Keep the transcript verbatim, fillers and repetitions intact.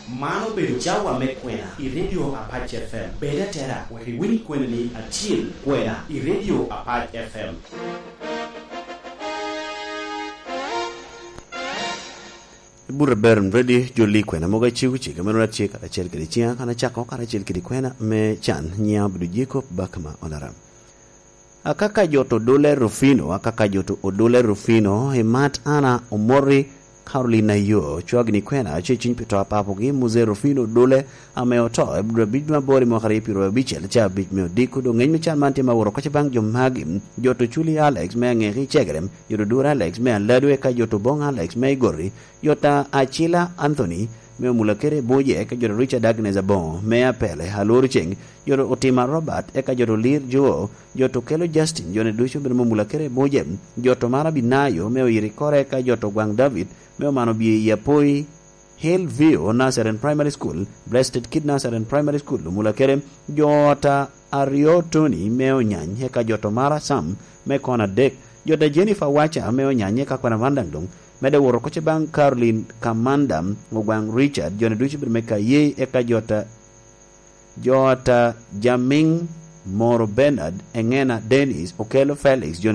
mano bedo jawa me kwena i radio Apache F M beda tera we wini kwena ni achiel kwena i radio Apache F M. Bura bern ready joli kwena moga chigu chiga menura chika la chel kidi chia kana chako kara chel kidi kwena me chan nya budu jiko bakma onaram. Akaka joto dole Rufino akaka joto odole Rufino hemat ana omori Carolina yo chuagni kwena chechin pito papo gi muze Rufino dole ameoto ebra bijma bori mo khari piro bichel cha bijme diku do ngeny chan mante ma woro ko bang jom magi joto chuli Alex me ngeri chegrem yodo dura Alex me ladwe ka joto bong Alex me gori yota Achila Anthony me mulakere boye ka joto Richard Agnes Abon me apele halori cheng yodo Otima Robert e ka joto Lir Jo joto Kelo Justin jone ducho be mulakere boye joto mara binayo me yiri kore ka joto Gwang David me mano bi yapoi Hillview Nazarene Primary School Blessed Kid Nazarene Primary School mulakere jota Ariotoni me onyany ka joto mara Sam me kona dek jota Jennifer Wacha me onyany ka kona vandangdong mede woro koche bang Caroline Kamandam ngwang Richard jone duchi bir meka ye eka jota jota Jaming Moro Bernard Engena Dennis Okelo Felix jone